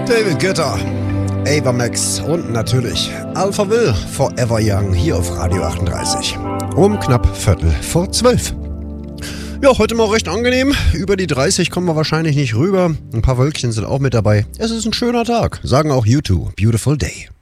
David Guetta, Ava Max und natürlich Alpha Will, Forever Young hier auf Radio 38. Um knapp 11:45. Ja, heute mal recht angenehm. Über die 30 kommen wir wahrscheinlich nicht rüber. Ein paar Wölkchen sind auch mit dabei. Es ist ein schöner Tag. Sagen auch U2. Beautiful Day.